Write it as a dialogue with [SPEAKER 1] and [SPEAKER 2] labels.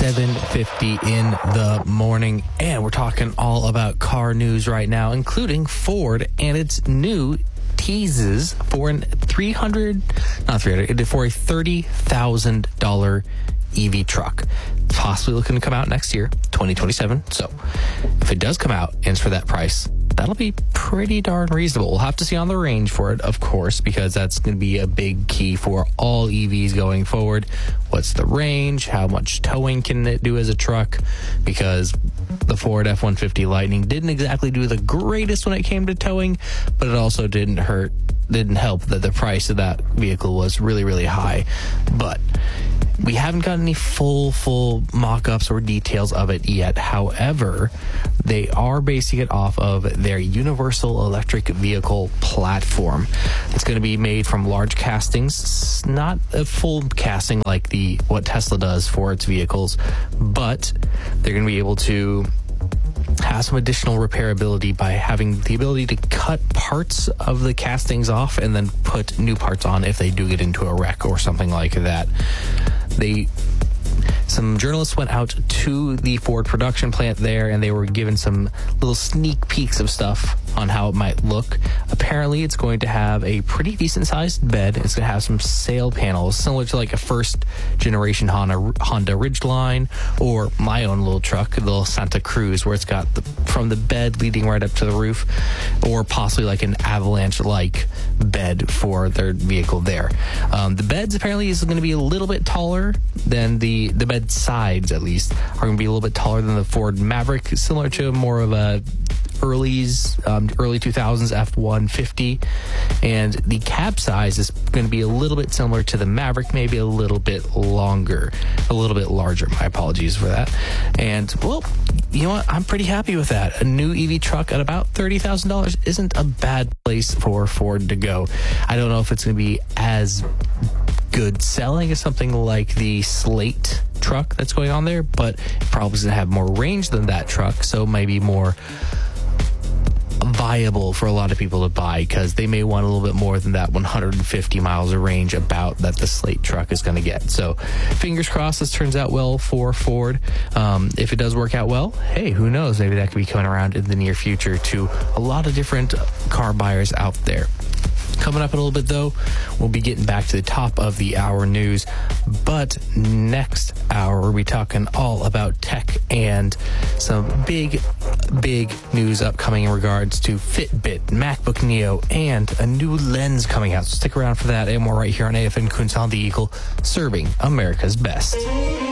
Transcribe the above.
[SPEAKER 1] 7:50 in the morning, and we're talking all about car news right now, including Ford and its new teases for a $30,000 EV truck, possibly looking to come out next year, 2027. So if it does come out and it's for that price, that'll be pretty darn reasonable. We'll have to see on the range for it, of course, because that's going to be a big key for all EVs going forward. What's the range? How much towing can it do as a truck? Because the Ford F-150 Lightning didn't exactly do the greatest when it came to towing, but it also didn't help that the price of that vehicle was really, really high. But we haven't got any full mock-ups or details of it yet. However, they are basing it off of their universal electric vehicle platform. It's going to be made from large castings, not a full casting like what Tesla does for its vehicles, but they're going to be able to have some additional repairability by having the ability to cut parts of the castings off and then put new parts on if they do get into a wreck or something like that. Some journalists went out to the Ford production plant there, and they were given some little sneak peeks of stuff on how it might look. Apparently, it's going to have a pretty decent-sized bed. It's going to have some sail panels, similar to like a first-generation Honda Ridgeline, or my own little truck, the little Santa Cruz, where it's got from the bed leading right up to the roof, or possibly like an Avalanche-like bed for their vehicle there. The beds apparently is going to be a little bit taller than the bed sides, at least, are going to be a little bit taller than the Ford Maverick, similar to more of a early 2000s F-150, and the cab size is going to be a little bit similar to the Maverick, maybe a little bit larger. My apologies for that. And well, you know what? I'm pretty happy with that. A new EV truck at about $30,000 isn't a bad place for Ford to go. I don't know if it's going to be as good selling as something like the Slate truck that's going on there, but it probably going to have more range than that truck, so maybe more viable for a lot of people to buy, because they may want a little bit more than that 150 miles of range about that the Slate truck is going to get. So fingers crossed this turns out well for Ford. If it does work out well, hey, who knows, maybe that could be coming around in the near future to a lot of different car buyers out there. Coming up in a little bit, though, we'll be getting back to the top of the hour news. But next hour, we'll be talking all about tech and some big news upcoming in regards to Fitbit, MacBook Neo, and a new lens coming out. So stick around for that and more right here on AFN Kuntal the Eagle, serving America's best.